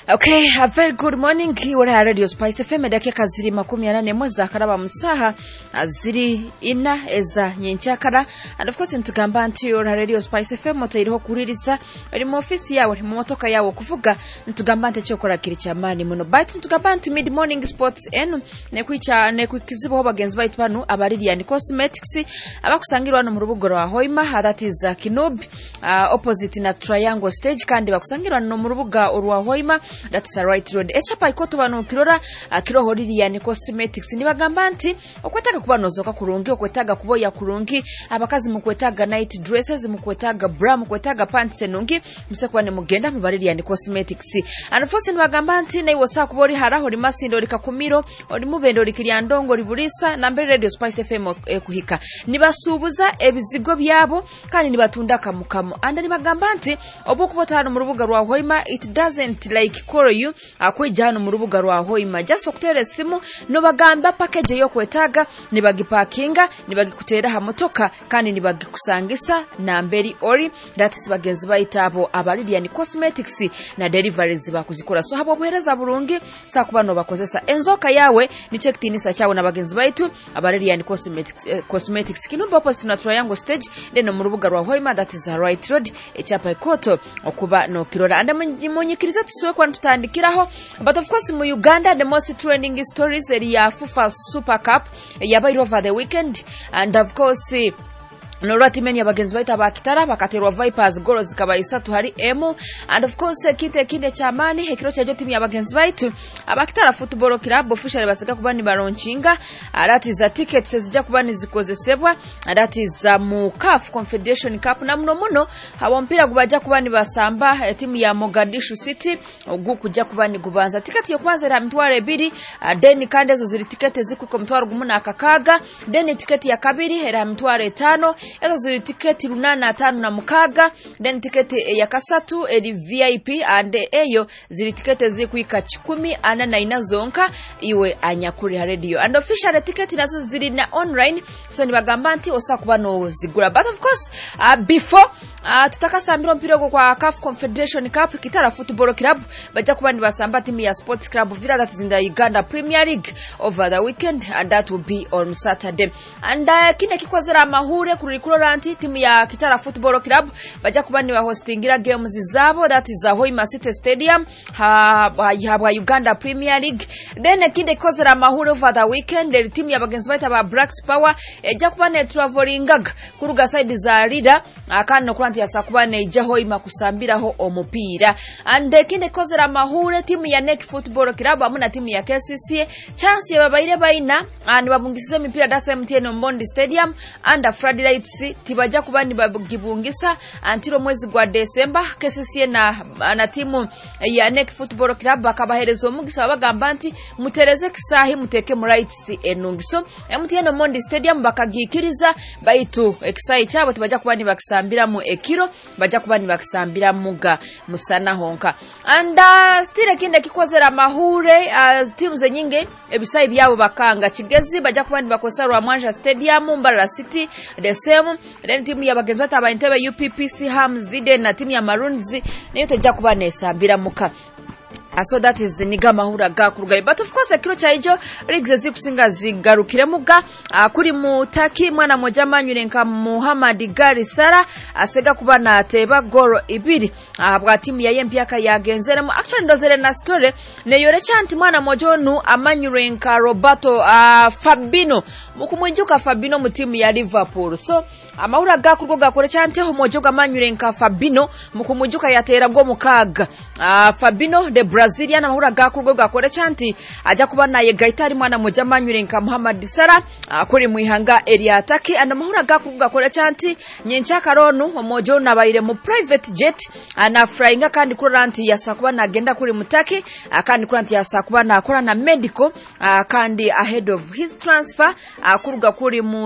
Okay, a very good morning. Ora Radio Spice FM dakika ziri 18 mwezi akaraba musaha ziri ina eza nyenchakara, and of course ntugamba nti ora Radio Spice FM motayiriho kuririsa ari mu office yawe mu motoka yawe kuvuga ntugamba nti cyokora kiri cyamani muno but ntugamba nti mid morning sports en ne kwikizibo bagenzi baitu banu abaririan cosmetics abakusangirwa no mu rubugo rwa Hoima, that is Kinobi opposite na Triangle stage, kandi bakusangirwa no mu rubuga rwa Hoima, that's a right road. Echapa ikoto bano kirora kiroho lirian cosmetics nibagamba nti okwetaga kubanozoka kurungi, okwetaga kuboya kurungi, abakazi mukwetaga night dresses, mukwetaga bra, mukwetaga pants enungi, musekwane mugenda mu baririan cosmetics. And of course nibagamba nti nayo sakubori haraho limasindo likakumiro oli mubendo likiryandongo liburisa na mbere Radio Spice FM kuhika nibasubuza ebizigo byabo kandi nibatunda kamukamo. And nibagamba nti obukubotano mu rubuga rwa Hoima, it doesn't like call you akwijana mu rubuga rwa Hoima, just okutere simu no bagamba package yo kwetaga nibagipakinga nibagikutera ha motoka kandi nibagikusangisa na mberi ori, that is bagenzi bayitabo abaririan cosmetics na deliveries bakuzikora. So habo buhereza burungi sakubano bakozesa enzoka yawe ni check tinisa chawe na bagenzi baitu abaririan cosmetics Kinumba opposite na Triangle stage then mu rubuga rwa Hoima, that is a right road echapa ikoto okuba no kirora. And munyikiriza tusoe kwa tutandikiraho, but of course mu Uganda the most trending stories ya FUFA Super Cup yabairo over the weekend, and of course Norati meni abagenzi baita bakitara bakaterwa Vipers goals zikabayisa tuhari emu, and of course kinde chamani hekiro cha timu ya bagenzi baitu abakitara football club officially basika kubani baronchinga, that is a tickets zijja kubani zikozesebwa, that is mu CAF Confederation Cup na muno hawampira kubajja kubani basamba timu ya Mogadishu City ogu kujja kubani gubanza ticket yo kwanza era mtware 2 then kandi ezo ziri ticket zikuko mtwaro gumuna akakaga, then ticket ya kabiri era mtware 5, ezo ziri tiketi 85 na mukaga, then tiketi ya kasatu edi VIP, and eyo ziri tiketi zikuika 10 ana na inazonka iwe anyakuri radio. And official tiketi nazo ziri na online, so ni bagamba nti osakuba no zigura. But of course before tutakasambira mpirogo kwa CAF Confederation Cup Kitara Football Club bajja kuba ni basamba timu ya Sports Club Villa, that is in the Uganda Premier League over the weekend, and that will be on Saturday. And kine kikozera mahure kurikurora anti timu ya Kitara Football Club bajja kuba ni hostingira games zabo, that is Hoima City Stadium ha Uganda Premier League. Then kinde kikozera mahure over the weekend the timu ya bagenzi baita ba Blacks Power ejja kuba ne travelingaga kuruga side za Rida akano kwanti yasakuba ne Hoima kusambiraho omupira. And kinde kozera mahure timu ya Neck Football Club amuna timu ya KCCA chance ya babaire baina and babungisize mipira dasa MTN Mbondi Stadium under floodlights tibajja kuba ni bagibungisa antiro mwezi gwa December. KCCA na timu ya Neck Football Club bakabaherezo omugisa bagamba nti mutereze kisahi muteke mu rights enungiso MTN Mbondi Stadium bakagikiriza baitu ekisahi cyabo tibajja kuba ni bakisambira mu ekiro, bajja kuba ni bakisambira muga musana honka. And stile kinde kikozera mahure timu zenyinge ebisayi byabo bakanga Kigezi bajja kuba ni bakosarwa Mwanja Stadium, Mbarara City the same, then timu ya bagenzi bataba Entebbe UPPC Hamzide na timu ya Maroons niyo tejja kuba nesambira muka. So that is niga mahura ga kurugai. But of course kiro chaijo leagues zikusinga zigarukire muga kuri mutaki mwana moja manyurenka Muhammad Gari Sara asega kuba na teba goro 2 bwa timu ya yempyaka yagenzere mu actually ndozere na story ne yore chanti mwana mojonu amanyurenka Roberto Fabino mukumwenjuka Fabino mu timu ya Liverpool. So amahura ga kuruga kore chanti ho mojoga manyurenka Fabino mukumwenjuka yatera go mukaga Fabino the Brazilian amahura gakurgo gakore chanti aja kuba naye gaitari mwana moja manyurenka Muhammad Sara kuri muihanga area ataki, and amahura gakurgo gakore chanti nyenchaka ronu omojo nabaire mu private jet ana flyinga kandi kuranti yasakuba nagenda kuri mutaki kandi kuranti yasakuba nakora na medical kandi ahead of his transfer kuruga kuri mu